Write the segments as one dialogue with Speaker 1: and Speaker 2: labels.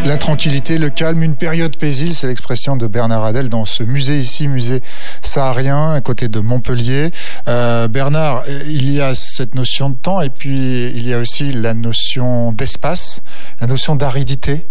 Speaker 1: La tranquillité, le calme, une période paisible, c'est l'expression de Bernard Hadel dans ce musée ici, musée saharien, à côté de Montpellier. Bernard, il y a cette notion de temps et puis il y a aussi la notion d'espace, la notion d'aridité.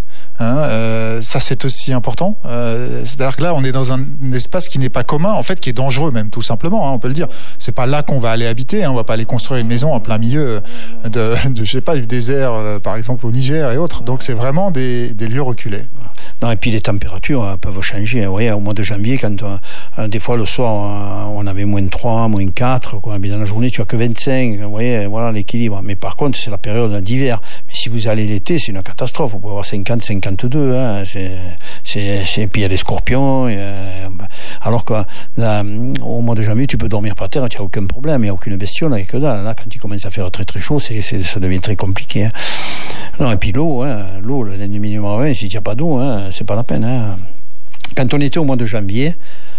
Speaker 1: Ça c'est aussi important. C'est-à-dire que là on est dans un espace qui n'est pas commun, en fait qui est dangereux même tout simplement. On peut le dire. C'est pas là qu'on va aller habiter. On va pas aller construire une maison en plein milieu de je sais pas du désert par exemple au Niger et autres. Donc c'est vraiment des lieux reculés.
Speaker 2: Non, et puis les températures peuvent changer. Vous voyez, au mois de janvier, quand des fois le soir on avait moins 3, moins 4, quoi. Mais dans la journée tu as que 25. Vous voyez, voilà l'équilibre. Mais par contre c'est la période d'hiver. Mais si vous allez l'été, c'est une catastrophe. Vous pouvez avoir 50, 52. Puis il y a les scorpions. Alors qu'au mois de janvier, tu peux dormir par terre, tu n'as aucun problème. Il n'y a aucune bestiole avec que dalle. Là, quand il commence à faire très très chaud, ça devient très compliqué. Non, et puis l'eau, l'ennemi numéro 1, si tu n'as pas d'eau, c'est pas la peine. Quand on était au mois de janvier,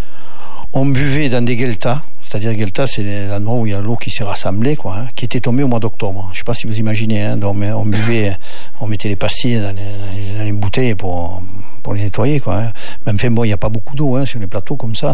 Speaker 2: on buvait dans des gueltas. C'est-à-dire gueltas, c'est l'endroit où il y a l'eau qui s'est rassemblée, qui était tombée au mois d'octobre. Je ne sais pas si vous imaginez. Donc on buvait, on mettait les pastilles dans les bouteilles pour les nettoyer, Mais enfin, bon, il n'y a pas beaucoup d'eau sur les plateaux comme ça.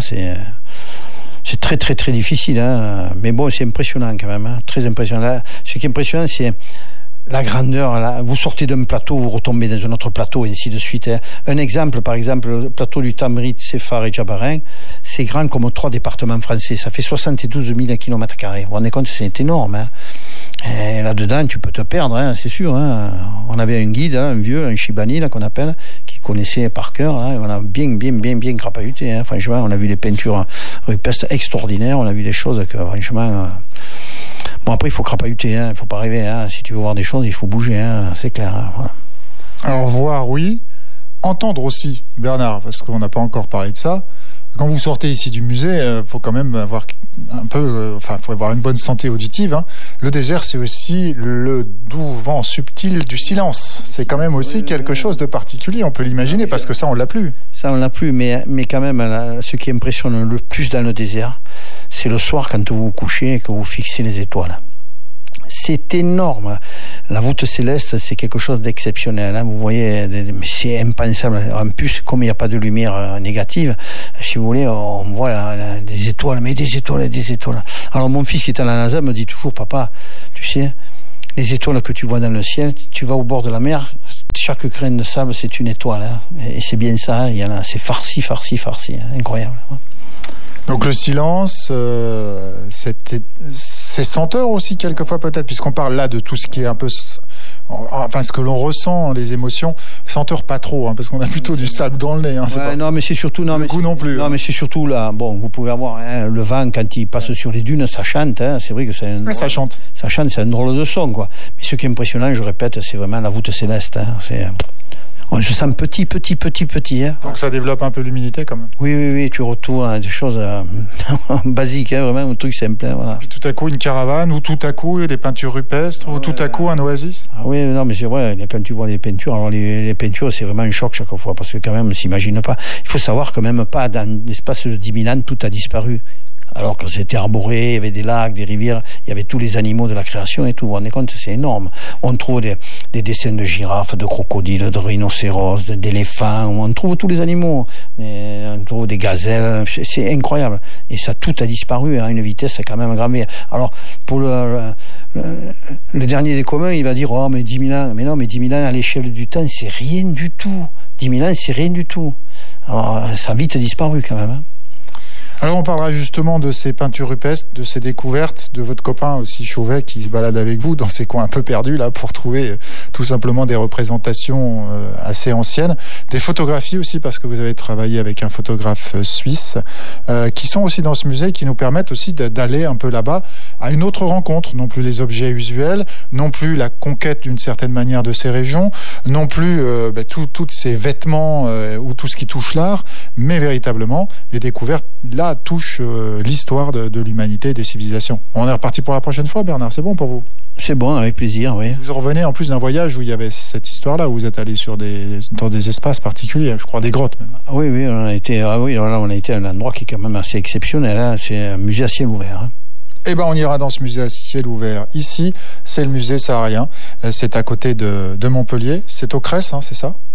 Speaker 2: C'est très très très difficile. Mais bon, c'est impressionnant quand même. Très impressionnant. Ce qui est impressionnant, c'est la grandeur, là, vous sortez d'un plateau, vous retombez dans un autre plateau, et ainsi de suite. Un exemple, par exemple, le plateau du Tamrit, Séphar et Djabarin, c'est grand comme 3 départements français. Ça fait 72 000 km². Vous vous rendez compte, c'est énorme. Et là-dedans, tu peux te perdre, c'est sûr. On avait un guide, un vieux, un Chibani, là, qu'on appelle, qui connaissait par cœur. On a bien crapahuté. Franchement, on a vu des peintures rupestres extraordinaires. On a vu des choses que, franchement... Bon, après, il faut crapahuter, il ne faut pas rêver. Si tu veux voir des choses, il faut bouger, c'est clair. Voilà.
Speaker 1: Alors, voir, oui. Entendre aussi, Bernard, parce qu'on n'a pas encore parlé de ça. Quand vous sortez ici du musée, faut quand même avoir un peu... faut avoir une bonne santé auditive. Le désert, c'est aussi le doux vent subtil du silence. C'est quand même aussi quelque chose de particulier, on peut l'imaginer, parce que ça, on l'a plus.
Speaker 2: Ça, on l'a plus, mais quand même, ce qui impressionne le plus dans le désert, c'est le soir, quand vous vous couchez et que vous fixez les étoiles. C'est énorme. La voûte céleste, c'est quelque chose d'exceptionnel. Vous voyez, c'est impensable. En plus, comme il n'y a pas de lumière négative, si vous voulez, on voit des étoiles, mais des étoiles. Alors mon fils qui est à la NASA me dit toujours, papa, tu sais, les étoiles que tu vois dans le ciel, tu vas au bord de la mer, chaque graine de sable, c'est une étoile. Et c'est bien ça, il y en a, c'est farci, incroyable.
Speaker 1: Donc le silence, c'est senteur aussi quelquefois peut-être, puisqu'on parle là de tout ce qui est un peu, ce que l'on ressent, les émotions. Senteur pas trop, parce qu'on a plutôt du sable dans le nez.
Speaker 2: Non, mais c'est surtout
Speaker 1: le goût non plus.
Speaker 2: Non, mais c'est surtout là. Bon, vous pouvez avoir le vent quand il passe sur les dunes, ça chante. C'est vrai que
Speaker 1: ça chante.
Speaker 2: Ça chante, c'est un drôle de son, quoi. Mais ce qui est impressionnant, je répète, c'est vraiment la voûte céleste. On se sent petit.
Speaker 1: Donc ça développe un peu l'humilité quand même.
Speaker 2: Oui, tu retournes à des choses basiques, vraiment un truc simple. Voilà.
Speaker 1: Et puis tout à coup une caravane, ou tout à coup des peintures rupestres, ou tout à coup un oasis.
Speaker 2: Oui, non, mais c'est vrai, quand tu vois les peintures, alors les peintures, c'est vraiment un choc chaque fois, parce que quand même, on ne s'imagine pas. Il faut savoir que même pas dans l'espace de 10 000 ans, tout a disparu. Alors que c'était arboré, il y avait des lacs, des rivières, il y avait tous les animaux de la création et tout. Vous vous rendez compte, c'est énorme. On trouve des dessins de girafes, de crocodiles, de rhinocéros, d'éléphants, on trouve tous les animaux. On trouve des gazelles, c'est incroyable. Et ça, tout a disparu à une vitesse quand même gravée. Alors, pour le dernier des communs, il va dire, oh, mais 10 000 ans. Mais non, mais 10 000 ans à l'échelle du temps, c'est rien du tout. 10 000 ans, c'est rien du tout. Alors, ça a vite disparu quand même.
Speaker 1: Alors on parlera justement de ces peintures rupestres, de ces découvertes, de votre copain aussi Chauvet qui se balade avec vous dans ces coins un peu perdus là pour trouver tout simplement des représentations assez anciennes, des photographies aussi parce que vous avez travaillé avec un photographe suisse qui sont aussi dans ce musée, qui nous permettent aussi d'aller un peu là-bas à une autre rencontre, non plus les objets usuels, non plus la conquête d'une certaine manière de ces régions, non plus tous ces vêtements ou tout ce qui touche l'art, mais véritablement des découvertes là touche l'histoire de l'humanité et des civilisations. On est reparti pour la prochaine fois, Bernard, c'est bon pour vous?
Speaker 2: C'est bon, avec plaisir, oui.
Speaker 1: Vous revenez en plus d'un voyage où il y avait cette histoire-là, où vous êtes allé dans des espaces particuliers, je crois des grottes même.
Speaker 2: Oui, on a été à un endroit qui est quand même assez exceptionnel, c'est un musée à ciel ouvert.
Speaker 1: Eh ben, on ira dans ce musée à ciel ouvert. Ici, c'est le musée saharien, c'est à côté de Montpellier, c'est au Crès, c'est ça ?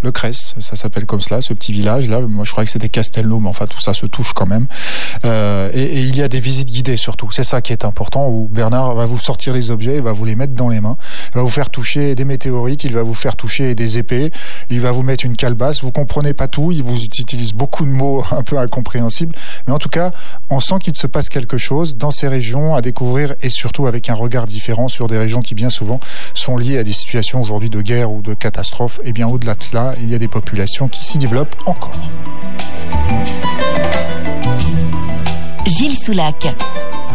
Speaker 1: le Cress, ça s'appelle comme cela, ce petit village là. Moi je croyais que c'était Castelnau, mais enfin tout ça se touche quand même. Et il y a des visites guidées surtout. C'est ça qui est important, où Bernard va vous sortir les objets, il va vous les mettre dans les mains, il va vous faire toucher des météorites, il va vous faire toucher des épées, il va vous mettre une calebasse. Vous comprenez pas tout, il vous utilise beaucoup de mots un peu incompréhensibles, mais en tout cas on sent qu'il se passe quelque chose dans ces régions à découvrir, et surtout avec un regard différent sur des régions qui bien souvent sont liées à des situations aujourd'hui de guerre ou de catastrophe. Et bien au-delà de cela, il y a des populations qui s'y développent encore.
Speaker 3: Gilles Soulac.